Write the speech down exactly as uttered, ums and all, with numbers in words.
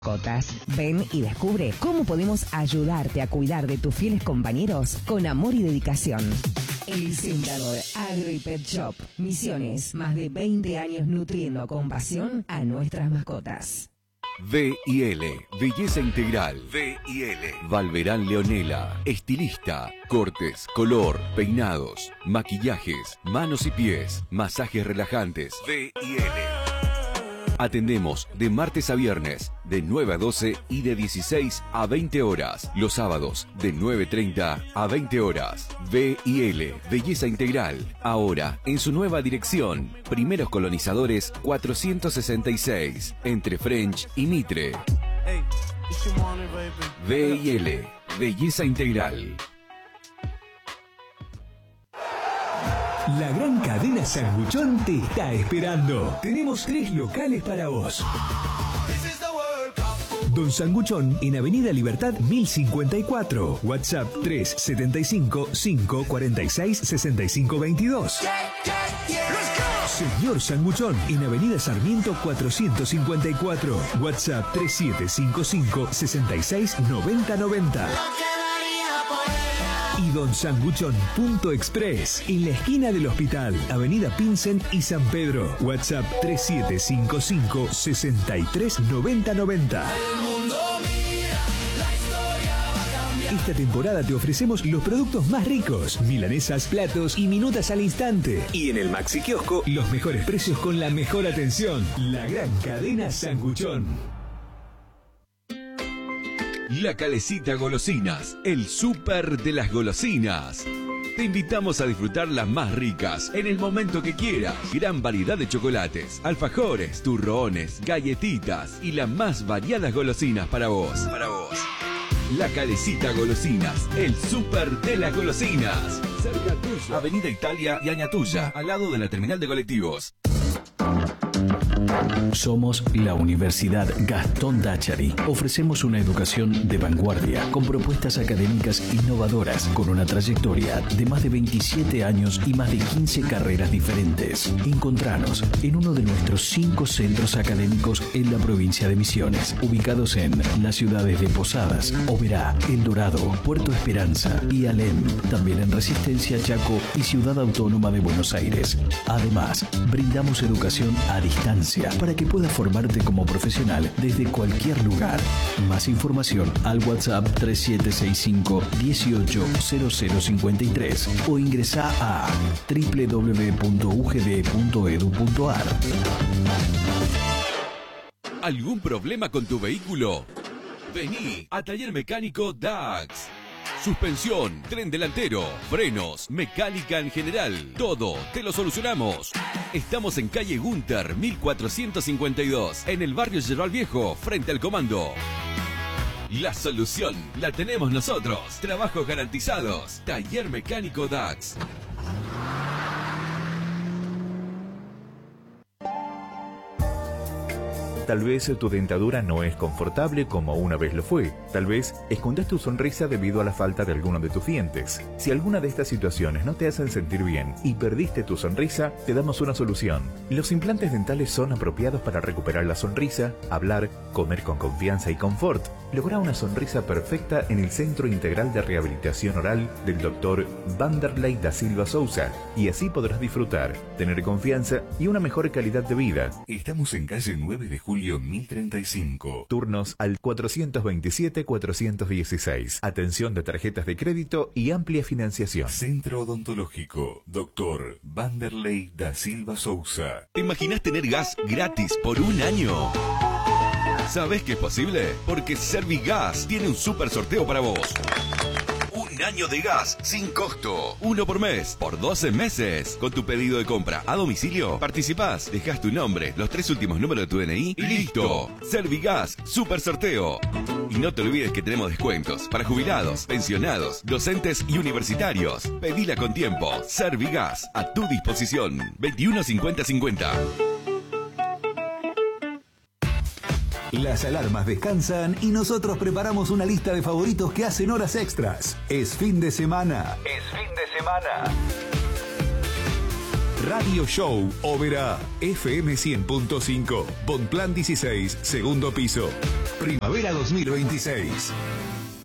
Cotas. Ven y descubre cómo podemos ayudarte a cuidar de tus fieles compañeros con amor y dedicación. El Sembrador Agro y Pet Shop. Misiones, más de veinte años nutriendo con pasión a nuestras mascotas. V y L, Belleza Integral. V y L. Valverán Leonela, estilista. Cortes, color, peinados, maquillajes, manos y pies, masajes relajantes. V y L. Atendemos de martes a viernes, de nueve a doce y de dieciséis a veinte horas. Los sábados, de nueve treinta a veinte horas. V y L, Belleza Integral. Ahora, en su nueva dirección. Primeros Colonizadores cuatrocientos sesenta y seis, entre French y Mitre. V y L, Belleza Integral. La gran cadena Sanguchón te está esperando. Tenemos tres locales para vos. Don Sanguchón en Avenida Libertad mil cincuenta y cuatro. WhatsApp tres siete cinco, cinco cuatro seis, seis cinco dos dos. Señor Sanguchón en Avenida Sarmiento cuatrocientos cincuenta y cuatro. WhatsApp tres siete cinco cinco, seis seis nueve cero nueve cero. Y Don Sanguchón punto express en la esquina del hospital, Avenida Pinsent y San Pedro. WhatsApp tres siete cinco cinco, seis tres nueve cero nueve cero. Esta temporada te ofrecemos los productos más ricos, milanesas, platos y minutas al instante. Y en el Maxi Kiosco, los mejores precios con la mejor atención. La gran cadena Sanguchón. La Calecita Golosinas, el súper de las golosinas. Te invitamos a disfrutar las más ricas en el momento que quieras. Gran variedad de chocolates, alfajores, turrones, galletitas y las más variadas golosinas para vos. Para vos. La Calecita Golosinas, el súper de las golosinas. Cerca tuyo. Avenida Italia y Añatuya, al lado de la terminal de colectivos. Somos la Universidad Gastón Dachary. Ofrecemos una educación de vanguardia con propuestas académicas innovadoras, con una trayectoria de más de veintisiete años y más de quince carreras diferentes. Encontranos en uno de nuestros cinco centros académicos en la provincia de Misiones, ubicados en las ciudades de Posadas, Oberá, El Dorado, Puerto Esperanza y Alem. También en Resistencia, Chaco y Ciudad Autónoma de Buenos Aires. Además, brindamos educación a distancia para que puedas formarte como profesional desde cualquier lugar. Más información al WhatsApp tres siete seis cinco, dieciocho cero cero cincuenta y tres o ingresa a doble u doble u doble u punto u g d punto e d u punto a r. ¿Algún problema con tu vehículo? Vení a Taller Mecánico Dax. Suspensión, tren delantero, frenos, mecánica en general. Todo te lo solucionamos. Estamos en calle Gunter, mil cuatrocientos cincuenta y dos, en el barrio Yerbal Viejo, frente al comando. La solución la tenemos nosotros. Trabajos garantizados. Taller Mecánico Dax. Tal vez tu dentadura no es confortable como una vez lo fue. Tal vez escondes tu sonrisa debido a la falta de alguno de tus dientes. Si alguna de estas situaciones no te hacen sentir bien y perdiste tu sonrisa, te damos una solución. Los implantes dentales son apropiados para recuperar la sonrisa, hablar, comer con confianza y confort. Logra una sonrisa perfecta en el Centro Integral de Rehabilitación Oral del doctor Vanderlei da Silva Souza, y así podrás disfrutar, tener confianza y una mejor calidad de vida. Estamos en calle nueve de julio mil treinta y cinco. Turnos al cuatrocientos veintisiete, cuatrocientos dieciséis. Atención de tarjetas de crédito y amplia financiación. Centro Odontológico doctor Vanderlei da Silva Souza. ¿Te imaginas tener gas gratis por un año? ¿Sabes que es posible? Porque Servigas tiene un super sorteo para vos. Un año de gas sin costo. Uno por mes, por doce meses. Con tu pedido de compra a domicilio, participás, dejás tu nombre, los tres últimos números de tu D N I y listo. Servigas, super sorteo. Y no te olvides que tenemos descuentos para jubilados, pensionados, docentes y universitarios. Pedila con tiempo. Servigas, a tu disposición. veintiuno cincuenta cincuenta. Las alarmas descansan y nosotros preparamos una lista de favoritos que hacen horas extras. Es fin de semana. Es fin de semana. Radio Show Oberá, F M cien punto cinco, Bonplan dieciséis, segundo piso. Primavera dos mil veintiséis.